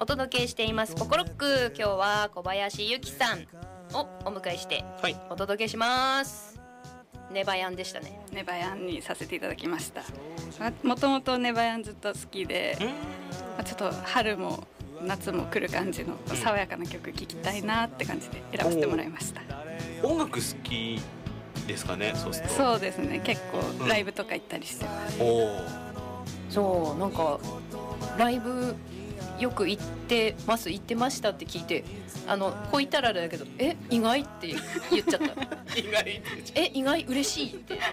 お届けしていますポコロック。今日は小林ゆきさんをお迎えしてお届けします。ネバヤンでしたね。 ネバヤンにさせていただきました。もともとネバヤンずっと好きで、ちょっと春も夏も来る感じの爽やかな曲聴きたいなって感じで選ばせてもらいました。 音楽好きですかね。 そうですね、結構ライブとか行ったりしてます。 そう、なんかライブよく行ってましたって聞いて、こう言ったらあれだけど、意外って言っちゃった意外って意外嬉しいって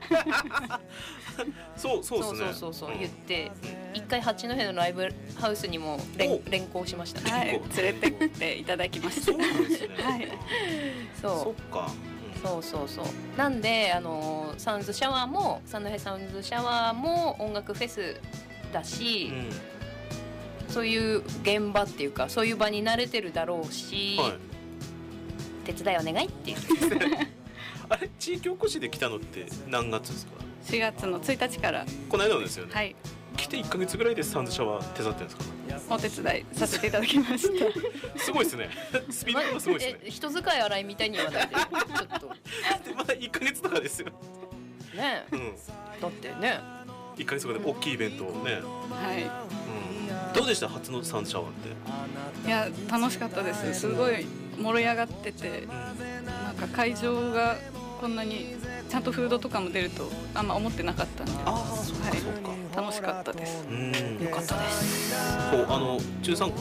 そうですね。 そう言って、一回八戸のライブハウスにも連行しましたね。 はい、連れてっていただきました。 そうなんですね。 はい、 そっか。 そうなんでサウンズシャワーも三戸サウンズシャワーも音楽フェスだし、そういう現場っていうかそういう場に慣れてるだろうし、手伝いお願いっていうあれ、地域おこしで来たのって何月ですか ？4月の1日からこの間ですよね。 はい、 来て1ヶ月ぐらいでサウンズシャワー手伝ってるんですか？ お手伝いさせていただきましたすごいですね。スピードがすごいですね。 人使い荒いみたいに言わないでちょっとでまだ1ヶ月とかですよね、だってね 1ヶ月とかで大きいイベントをね。どうでした？初のサウンズシャワーって。 いや、楽しかったです。すごい盛り上がってて、なんか会場がこんなにちゃんとフードとかも出るとあんま思ってなかったんで、 そうか、 楽しかったです。 よかったです。 中3